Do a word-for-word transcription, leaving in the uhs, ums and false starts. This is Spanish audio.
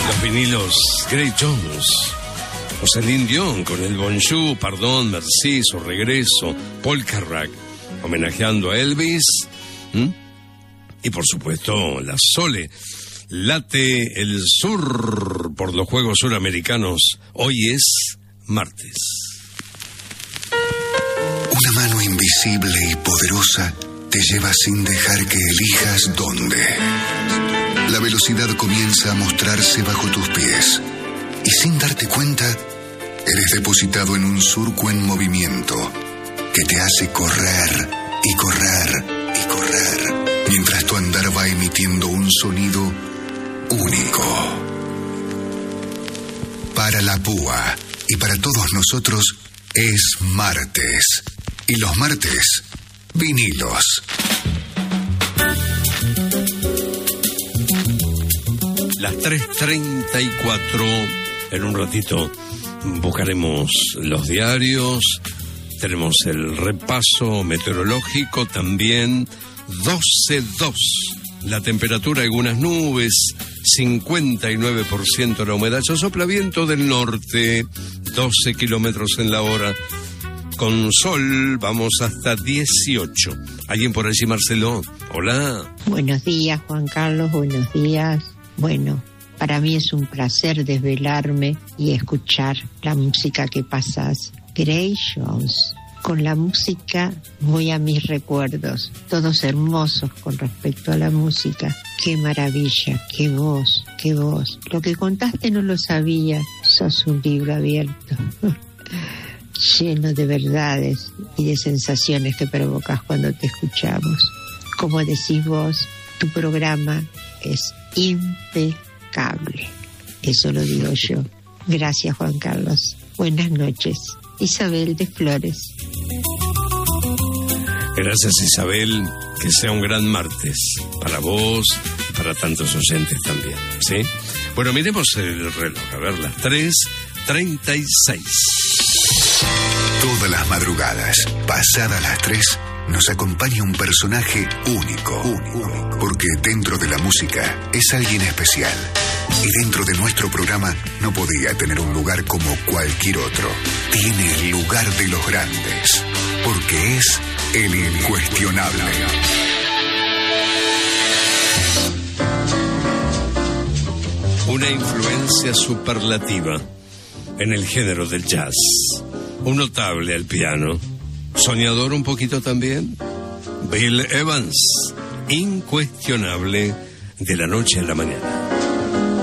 Los vinilos Grace Jones o Celine Dion con el Bonjour, Pardon, Merci, Su Regreso, Polka Rock, homenajeando a Elvis. ¿Mm? Y por supuesto, la Sole. Late el sur por los Juegos Suramericanos. Hoy es martes. Una mano invisible y poderosa te lleva sin dejar que elijas dónde. La velocidad comienza a mostrarse bajo tus pies y sin darte cuenta, eres depositado en un surco en movimiento que te hace correr y correr y correr, mientras tu andar va emitiendo un sonido único. Para la púa y para todos nosotros es martes. Y los martes, vinilos. Las tres treinta y cuatro, en un ratito buscaremos los diarios, tenemos el repaso meteorológico también, doce dos, la temperatura, algunas nubes, cincuenta y nueve por ciento la humedad, sopla viento del norte, doce kilómetros en la hora, con sol vamos hasta dieciocho. ¿Alguien por allí, Marcelo? Hola. Buenos días, Juan Carlos, buenos días. Bueno, para mí es un placer desvelarme y escuchar la música que pasas. Grace Jones. Con la música voy a mis recuerdos, todos hermosos con respecto a la música. Qué maravilla, qué voz, qué voz. Lo que contaste no lo sabía, sos un libro abierto, lleno de verdades y de sensaciones que provocas cuando te escuchamos. Como decís vos, tu programa es impecable. Eso lo digo yo. Gracias, Juan Carlos. Buenas noches. Isabel de Flores. Gracias, Isabel. Que sea un gran martes para vos y para tantos oyentes también, ¿sí? Bueno, miremos el reloj. A ver, las tres treinta y seis. Todas las madrugadas, pasadas las tres, nos acompaña un personaje único, único, porque dentro de la música es alguien especial. Y dentro de nuestro programa no podía tener un lugar como cualquier otro. Tiene el lugar de los grandes, porque es el incuestionable. Una influencia superlativa en el género del jazz. Un notable al piano. Soñador un poquito también. Bill Evans, incuestionable de la noche a la mañana.